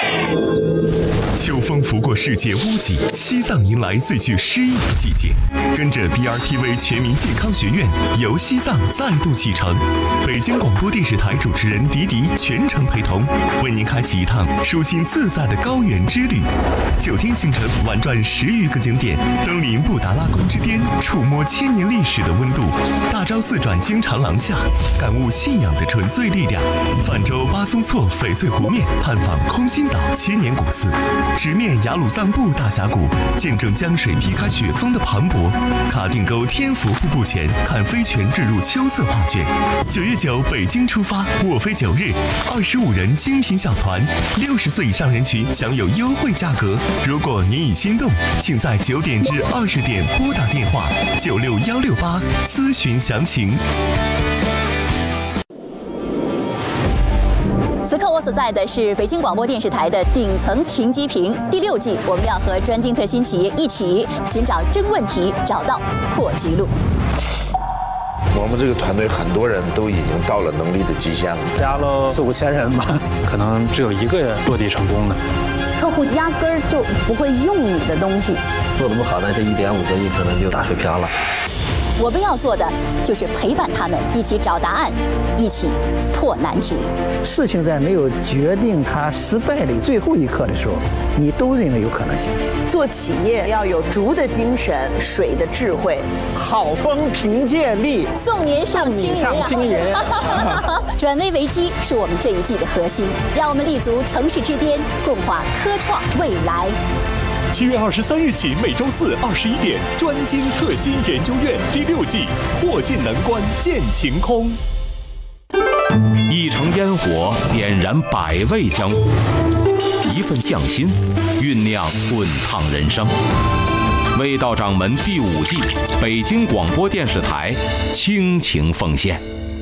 秋风拂过世界屋脊，西藏迎来最具诗意的季节。跟着 BRTV 全民健康学院游西藏再度启程，北京广播电视台主持人迪迪全程陪同，为您开启一趟舒心自在的高原之旅。9天行程，玩转10余个景点，登临布达拉宫之巅，触摸千年历史的温度；大昭寺转经长廊下，感悟信仰的纯粹力量；泛舟巴松措翡翠湖面，探访空心岛千年古寺；直面雅鲁藏布大峡谷，见证江水劈开雪峰的磅礴；卡定沟天福瀑布前，看飞泉坠入秋色画卷。9月9，北京出发，卧飞9日，25人精品小团，60岁以上人群享有优惠价格。如果您已心动，请在9点至20点拨打电话96168咨询详情。 此刻我所在的是北京广播电视台的顶层停机坪。第6季，我们要和专精特新企业一起寻找真问题，找到破纪录。 我们这个团队很多人都已经到了能力的极限了， 加了4、5千人吧，可能只有1个落地成功的。 客户压根儿就不会用你的东西， 做得不好呢，这1.5个亿可能就打水漂了。 我们要做的就是陪伴他们，一起找答案，一起破难题。 事情在没有决定它失败的最后一刻的时候，你都认为有可能性。 做企业要有竹的精神，水的智慧， 好风凭借力， 送您上青云。转危为机是我们这一季的核心，让我们立足城市之巅，共话科创未来。 7月23日起，每周4 21点，专精特新研究院第6季，破尽难关见晴空。 一城烟火点燃百味江湖，一份匠心酝酿滚烫人生。味道掌门第5季，北京广播电视台倾情奉献。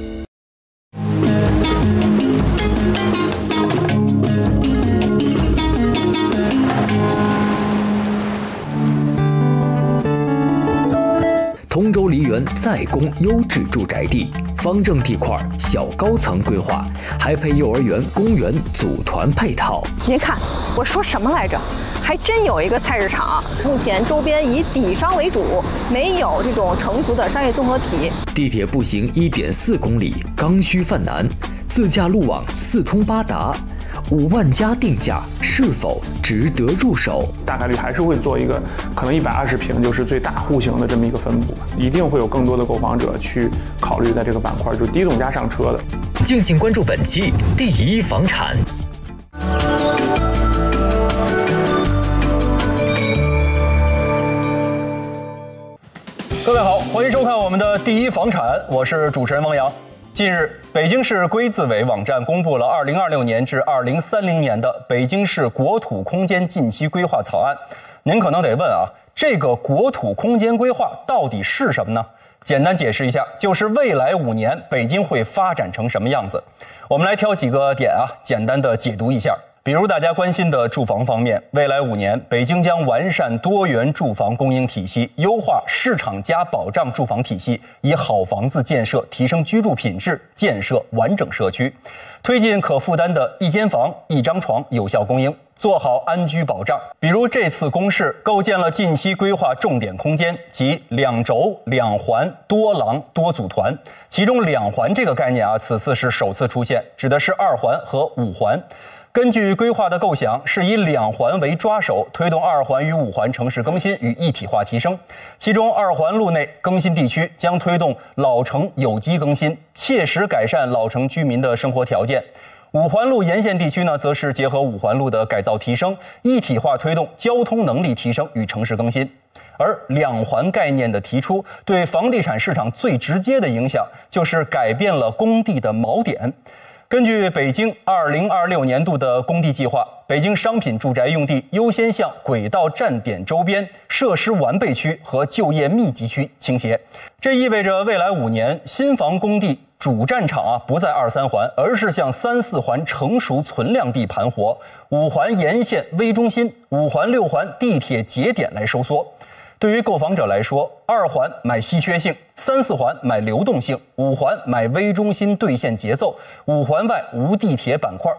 通州梨园再供优质住宅地，方正地块，小高层规划，还配幼儿园、公园组团配套。 您看，我说什么来着？还真有一个菜市场。目前周边以底商为主，没有这种成熟的商业综合体。 地铁步行1.4公里，刚需泛蓝，自驾路网4通8达。5万加定价是否值得入手？ 大概率还是会做一个可能120平就是最大户型的这么一个分布，一定会有更多的购房者去考虑在这个板块，就是低总价上车的。 敬请关注本期第一房产。 各位好，欢迎收看我们的第一房产，我是主持人汪洋。近日，北京市规自委网站公布了2026年至2030年的北京市国土空间近期规划草案。您可能得问啊，这个国土空间规划到底是什么呢？简单解释一下，就是未来5年北京会发展成什么样子。我们来挑几个点啊，简单的解读一下。比如大家关心的住房方面，未来5年，北京将完善多元住房供应体系，优化市场加保障住房体系，以好房子建设提升居住品质，建设完整社区，推进可负担的1间房、1张床有效供应，做好安居保障。比如这次公示构建了近期规划重点空间，即2轴、2环、多廊、多组团。其中2环这个概念啊，此次是首次出现，指的是2环和5环。根据规划的构想，是以2环为抓手，推动2环与5环城市更新与一体化提升。其中2环路内更新地区将推动老城有机更新，切实改善老城居民的生活条件。5环路沿线地区呢，则是结合5环路的改造提升，一体化推动交通能力提升与城市更新。而2环概念的提出，对房地产市场最直接的影响，就是改变了工地的锚点。根据北京2026年度的工地计划，北京商品住宅用地优先向轨道站点周边、设施完备区和就业密集区倾斜。这意味着未来5年，新房工地主战场不在2、3环，而是向3、4环成熟存量地盘活，5环沿线微中心、5环、6环地铁节点来收缩。对于购房者来说，2环买稀缺性，3、4环买流动性，5环买微中心兑现节奏，5环外无地铁板块，